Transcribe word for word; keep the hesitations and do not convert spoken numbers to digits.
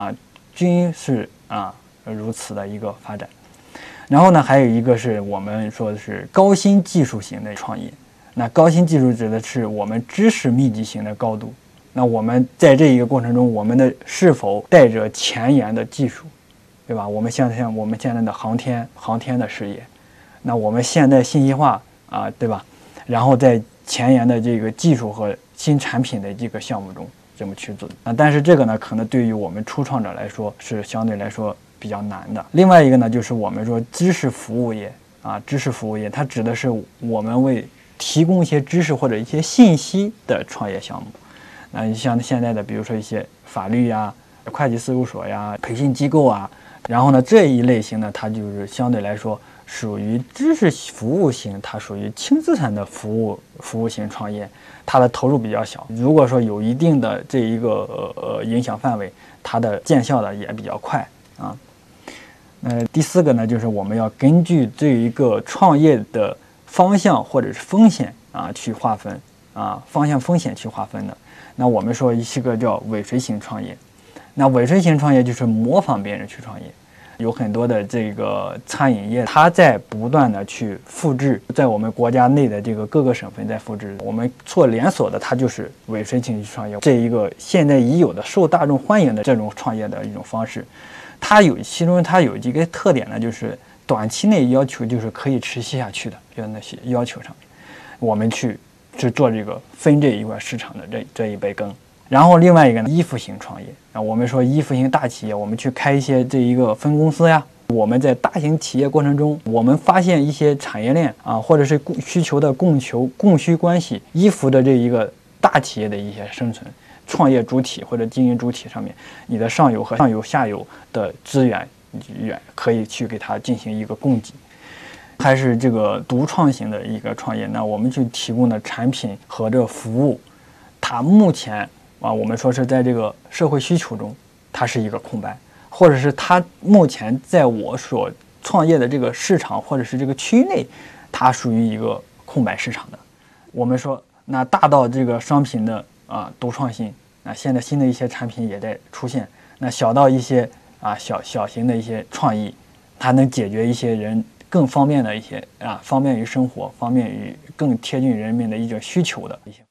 啊，均是啊如此的一个发展。然后呢，还有一个是我们说的是高新技术型的创业。那高新技术指的是我们知识密集型的高度。那我们在这一个过程中，我们的是否带着前沿的技术，对吧？我们像像我们现在的航天航天的事业，那我们现代信息化啊，对吧？然后在前沿的这个技术和新产品的这个项目中这么去做啊。但是这个呢，可能对于我们初创者来说是相对来说比较难的。另外一个呢，就是我们说知识服务业啊，知识服务业它指的是我们为提供一些知识或者一些信息的创业项目。那像现在的，比如说一些法律呀、会计事务所呀、培训机构啊，然后呢这一类型呢，它就是相对来说属于知识服务型，它属于轻资产的服务服务型创业，它的投入比较小。如果说有一定的这一个呃呃影响范围，它的见效的也比较快啊。呃，第四个呢，就是我们要根据这一个创业的方向或者是风险啊去划分啊，方向风险去划分的。那我们说一个叫尾随型创业，那尾随型创业就是模仿别人去创业。有很多的这个餐饮业，它在不断的去复制，在我们国家内的这个各个省份在复制。我们做连锁的，它就是尾随型创业，这一个现在已有的受大众欢迎的这种创业的一种方式。它有其中它有一个特点呢，就是短期内要求就是可以持续下去的，就那些要求上面，我们去去做这个分这一块市场的这这一杯羹。然后另外一个呢，依附型创业啊，我们说依附型大企业，我们去开一些这一个分公司呀。我们在大型企业过程中，我们发现一些产业链啊，或者是供需求的供求供需关系，依附的这一个大企业的一些生存。创业主体或者经营主体上面，你的上游和上游下游的资源远可以去给它进行一个供给。还是这个独创型的一个创业，那我们去提供的产品和这服务，它目前啊，我们说是在这个社会需求中，它是一个空白，或者是它目前在我所创业的这个市场或者是这个区域内，它属于一个空白市场的。我们说，那大到这个商品的啊独创性。那现在新的一些产品也在出现，那小到一些啊小小型的一些创意，它能解决一些人更方便的一些啊方便于生活、方便于更贴近人民的一种需求的一些。